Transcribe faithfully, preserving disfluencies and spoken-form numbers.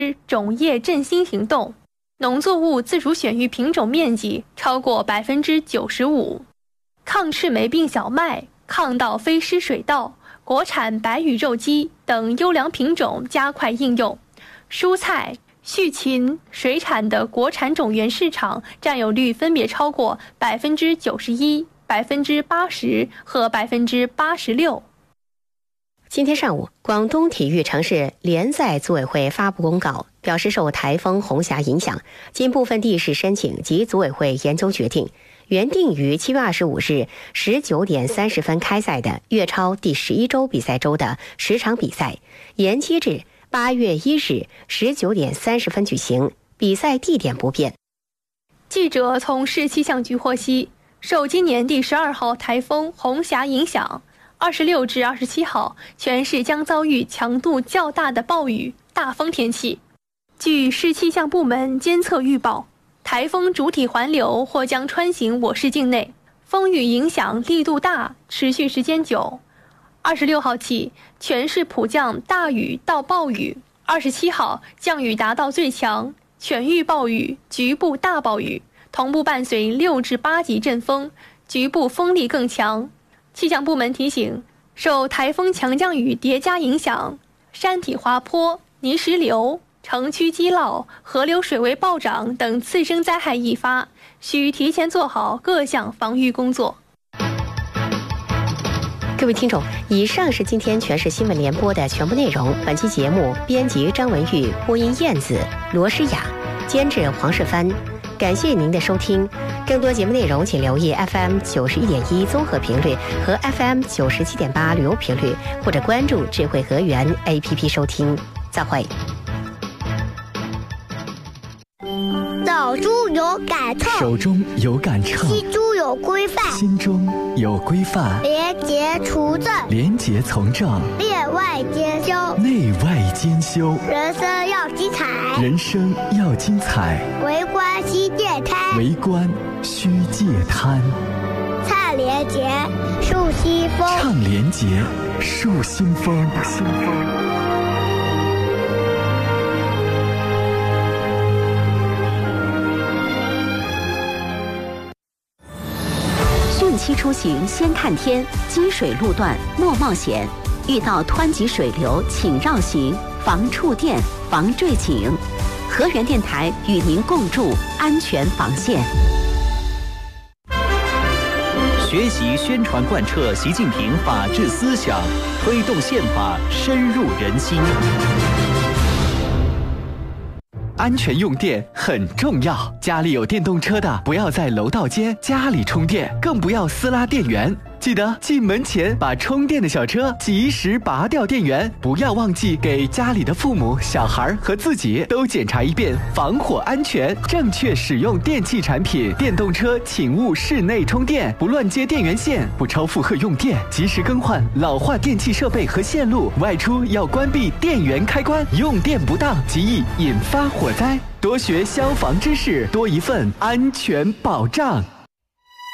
种业振兴行动，农作物自主选育品种面积超过百分之九十五，抗赤霉病小麦、抗稻飞虱水稻、国产白羽肉鸡等优良品种加快应用，蔬菜、畜禽、水产的国产种源市场占有率分别超过百分之九十一、百分之八十和百分之八十六。 今天上午，广东体育城市联赛组委会发布公告，表示受台风红霞影响，经部分地市申请及组委会研究决定，原定于七月二十五日十九点三十分开赛的粤超第十一周比赛周的十场比赛，延期至八月一日十九点三十分举行，比赛地点不变。 记者从市气象局获悉，受今年第十二号台风红霞影响，二十六至二十七号全市将遭遇强度较大的暴雨、大风天气。据市气象部门监测预报，台风主体环流或将穿行我市境内，风雨影响力度大，持续时间久。二十六号起，全市普降大雨到暴雨，二十七号降雨达到最强，全域暴雨、局部大暴雨，同步伴随六至八级阵风，局部风力更强。气象部门提醒，受台风强降雨叠加影响，山体滑坡、泥石流、城区积涝、河流水位暴涨等次生灾害易发，需提前做好各项防御工作。 各位听众，以上是今天全市新闻联播的全部内容。本期节目编辑张文玉，播音燕子、罗诗雅，监制黄世帆。感谢您的收听，更多节目内容请留意 F M 九十一点一综合频率和 F M 九十七点八旅游频率，或者关注智慧河源 A P P 收听。再会。 走猪有赶凑， 手中有杆秤， 吸猪有规范， 心中有规范， 廉洁除正， 廉洁从政， 内外兼修， 内外兼修， 人生要精彩， 人生要精彩， 为官须戒贪， 为官须戒贪， 唱廉洁树新风， 唱廉洁树新风。 汛期出行先看天，积水路段莫冒险，遇到湍急水流请绕行，防触电防坠井。河源电台与您共筑安全防线。 学习宣传贯彻习近平法治思想，推动宪法深入人心。安全用电很重要，家里有电动车的不要在楼道间家里充电，更不要私拉电源。记得进门前把充电的小车及时拔掉电源，不要忘记给家里的父母、小孩和自己都检查一遍防火安全，正确使用电器产品。电动车请勿室内充电，不乱接电源线，不超负荷用电，及时更换老化电器设备和线路。外出要关闭电源开关，用电不当极易引发火灾。多学消防知识，多一份安全保障。